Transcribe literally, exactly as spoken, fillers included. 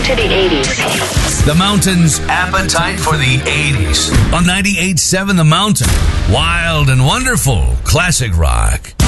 to the eighties. The Mountain's Appetite for the eighties. On ninety-eight point seven The Mountain. Wild and wonderful classic rock.